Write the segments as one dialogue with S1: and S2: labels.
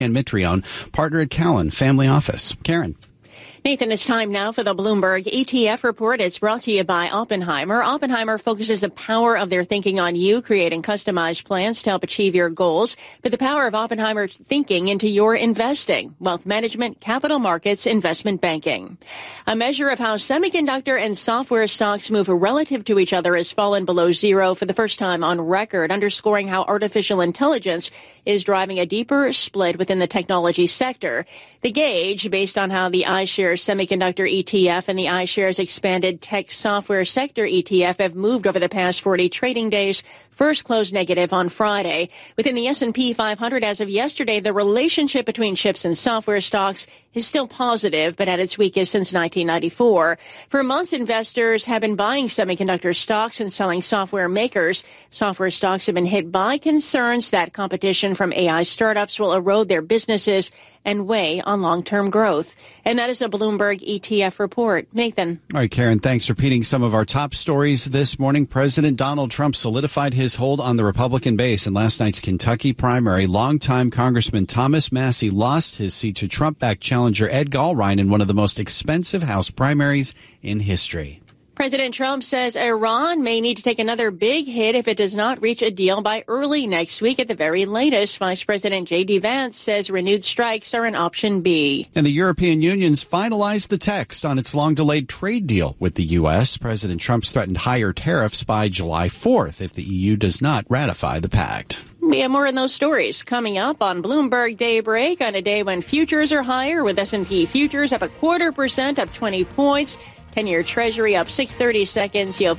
S1: and Mitrione, partner at Cowen Family Office. Karen.
S2: Nathan, it's time now for the Bloomberg ETF report. It's brought to you by Oppenheimer. Oppenheimer focuses the power of their thinking on you, creating customized plans to help achieve your goals. But the power of Oppenheimer thinking into your investing, wealth management, capital markets, investment banking. A measure of how semiconductor and software stocks move relative to each other has fallen below zero for the first time on record, underscoring how artificial intelligence is driving a deeper split within the technology sector. The gauge, based on how the iShares Semiconductor ETF and the iShares Expanded Tech Software Sector ETF have moved over the past 40 trading days, first closed negative on Friday. Within the S&P 500 as of yesterday, the relationship between chips and software stocks is still positive, but at its weakest since 1994. For months, investors have been buying semiconductor stocks and selling software makers. Software stocks have been hit by concerns that competition from AI startups will erode their businesses and weigh on long-term growth. And that is a Bloomberg ETF report. Nathan.
S1: All right, Karen, thanks. Repeating some of our top stories this morning. President Donald Trump solidified his hold on the Republican base in last night's Kentucky primary. Longtime Congressman Thomas Massie lost his seat to Trump-backed challenger Ed Gallrein in one of the most expensive House primaries in history.
S2: President Trump says Iran may need to take another big hit if it does not reach a deal by early next week at the very latest. Vice President J.D. Vance says renewed strikes are an option B.
S1: And the European Union's finalized the text on its long-delayed trade deal with the U.S. President Trump's threatened higher tariffs by July 4th if the EU does not ratify the pact.
S2: We have more in those stories coming up on Bloomberg Daybreak on a day when futures are higher, with S&P futures up 0.25%, up 20 points. 10-year Treasury up 6/32, yield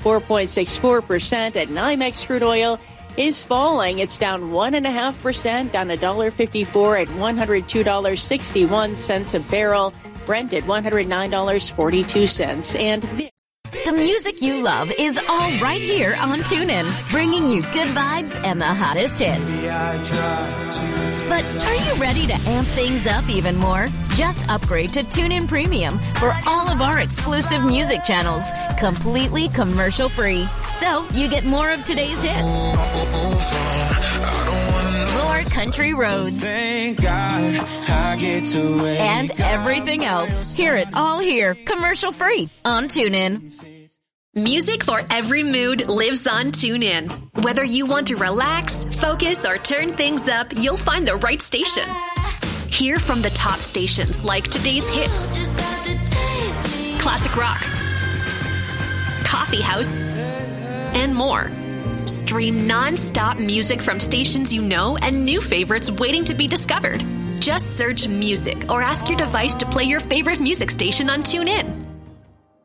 S2: 4.64%. At NYMEX crude oil is falling. It's down 1.5%, down $1.54 at $102.61 a barrel. Brent at $109.42. And
S3: the music you love is all right here on TuneIn, bringing you good vibes and the hottest hits. But are you ready to amp things up even more? Just upgrade to TuneIn Premium for all of our exclusive music channels, completely commercial-free. So you get more of today's hits, more country roads, and everything else. Hear it all here, commercial-free on TuneIn.
S4: Music for every mood lives on TuneIn. Whether you want to relax, focus, or turn things up, you'll find the right station. Hear from the top stations like today's hits, classic rock, coffee house, and more. Stream non-stop music from stations you know and new favorites waiting to be discovered. Just search music or ask your device to play your favorite music station on TuneIn.